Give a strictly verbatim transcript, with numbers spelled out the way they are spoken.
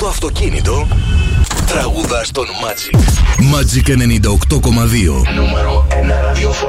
στο αυτοκίνητο, τραγουδάς τον Magic. Magic ενενήντα οκτώ κόμμα δύο. Νούμερο ένα ραδιόφωνο.